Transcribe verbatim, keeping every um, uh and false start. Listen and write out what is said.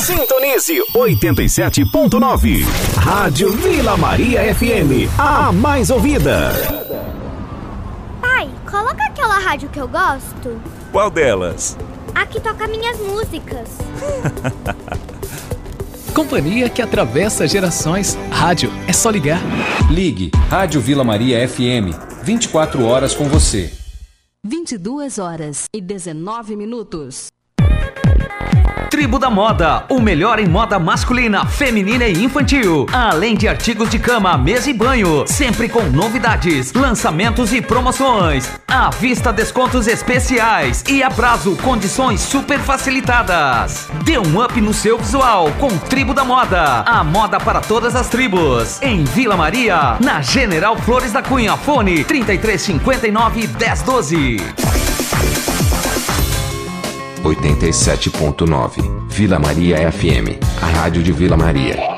Sintonize oitenta e sete ponto nove. Rádio Vila Maria F M, a mais ouvida. Pai, coloca aquela rádio que eu gosto. Qual delas? A que toca minhas músicas. Companhia que atravessa gerações. Rádio é só ligar. Ligue Rádio Vila Maria F M. vinte e quatro horas com você. vinte e duas horas e dezenove minutos. Tribo da Moda, o melhor em moda masculina, feminina e infantil. Além de artigos de cama, mesa e banho, sempre com novidades, lançamentos e promoções. À vista, descontos especiais e a prazo, condições super facilitadas. Dê um up no seu visual com Tribo da Moda. A moda para todas as tribos. Em Vila Maria, na General Flores da Cunha. Fone trinta e três cinquenta e nove, dez doze. oitenta e sete ponto nove. Vila Maria F M, a rádio de Vila Maria.